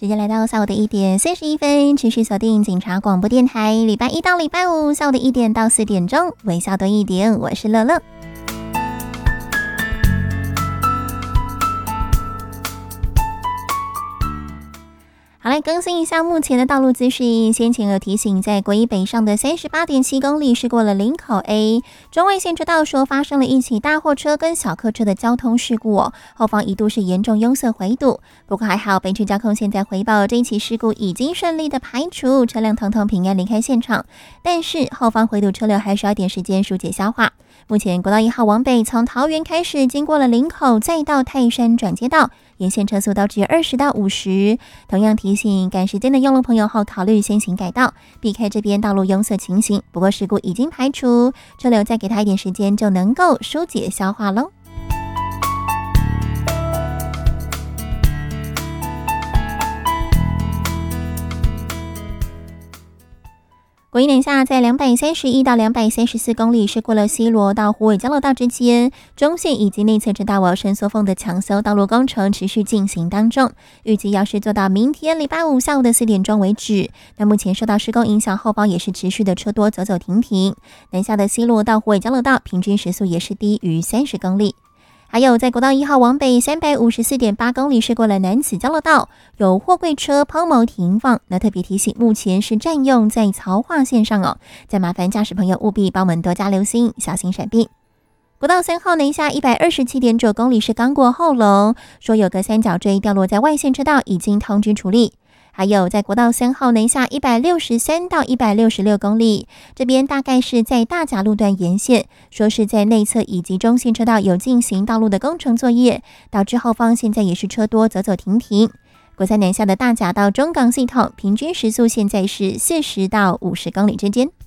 时间来到下午的1:41，持续锁定警察广播电台，礼拜一到礼拜五下午的1点到4点钟，微笑多一点，我是乐乐。好，来更新一下目前的道路资讯。先前有提醒，在国一北上的38.7公里是过了林口 A 中外线车道，说发生了一起大货车跟小客车的交通事故后方一度是严重拥塞回堵。不过还好，北区交控现在回报这一起事故已经顺利的排除，车辆通通平安离开现场，但是后方回堵车流还需要点时间疏解消化。目前国道1号往北，从桃园开始，经过了林口，再到泰山转接道，沿线车速都只有20到50。同样提醒赶时间的用路朋友后，考虑先行改道，避开这边道路拥塞情形。不过事故已经排除，车流再给他一点时间，就能够疏解消化喽。国一南下在231到234公里是过了西螺到虎尾交流道之间，中线以及内侧车道伸缩缝的抢修道路工程持续进行当中，预计要是做到明天礼拜五下午的4点钟为止。那目前受到施工影响，后方也是持续的车多走走停停。南下的西螺到虎尾交流道平均时速也是低于30公里。还有在国道1号往北354.8公里是过了南子交流道，有货柜车抛锚停放。那特别提醒，目前是占用在槽化线上再麻烦驾驶朋友务必帮我们多加留心，小心闪避。国道3号南下127.9公里是刚过后龙，说有个三角锥掉落在外线车道，已经通知处理。还有在国道3号南下163到166公里，这边大概是在大甲路段沿线，说是在内侧以及中线车道有进行道路的工程作业，导致后方现在也是车多走走停停。国3南下的大甲到中港系统，平均时速现在是40到50公里之间。